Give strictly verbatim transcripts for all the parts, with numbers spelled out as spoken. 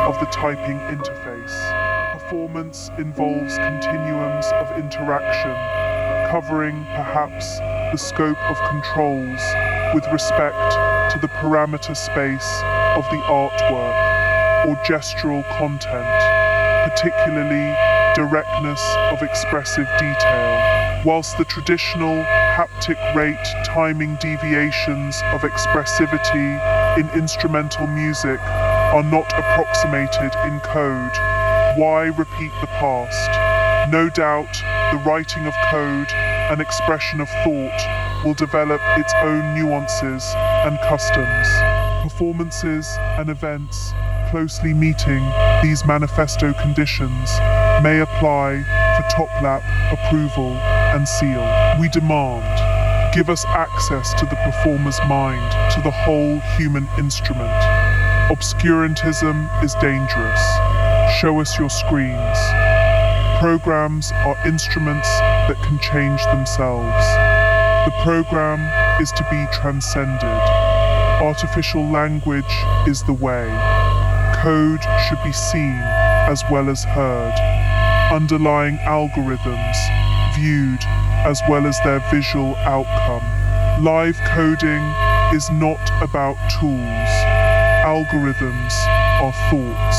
of the typing interface. Performance involves continuums of interaction, covering perhaps the scope of controls with respect to the parameter space of the artwork or gestural content, particularly directness of expressive detail. Whilst the traditional haptic rate timing deviations of expressivity in instrumental music are not approximated in code, why repeat the past? No doubt, the writing of code and expression of thought will develop its own nuances and customs. Performances and events closely meeting these manifesto conditions may apply for top-lap approval and seal. We demand, give us access to the performer's mind, to the whole human instrument. Obscurantism is dangerous. Show us your screens. Programs are instruments that can change themselves. The program is to be transcended. Artificial language is the way. Code should be seen as well as heard. Underlying algorithms viewed as well as their visual outcome. Live coding is not about tools. Algorithms are thoughts.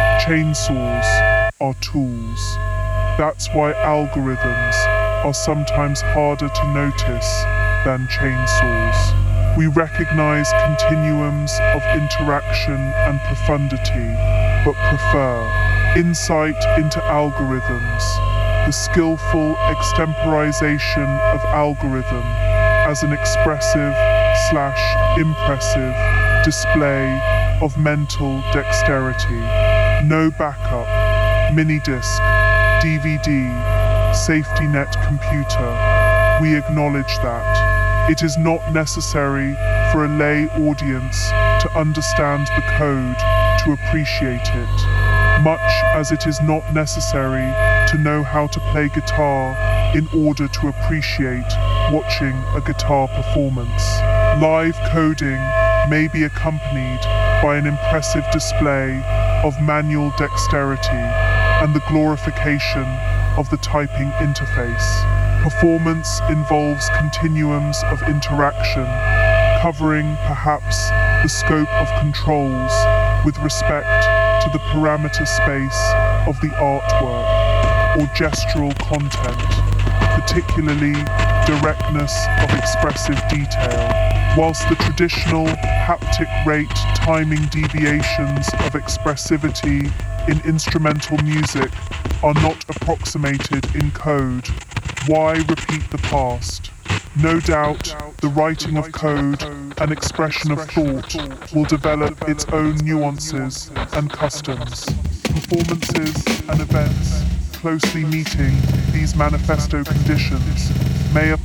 Chainsaws are tools. That's why algorithms are sometimes harder to notice than chainsaws. We recognize continuums of interaction and profundity, but prefer insight into algorithms, the skillful extemporization of algorithm as an expressive slash impressive display of mental dexterity. No backup, mini-disc, D V D, safety net computer. We acknowledge that. It is not necessary for a lay audience to understand the code to appreciate it, much as it is not necessary to know how to play guitar in order to appreciate watching a guitar performance. Live coding may be accompanied by an impressive display of manual dexterity and the glorification of the typing interface. Performance involves continuums of interaction, covering perhaps the scope of controls with respect to the parameter space of the artwork or gestural content, particularly directness of expressive detail. Whilst the traditional haptic rate timing deviations of expressivity in instrumental music are not approximated in code, why repeat the past? No doubt, the writing of code and expression of thought will develop its own nuances and customs. Performances and events closely meeting these manifesto conditions may apply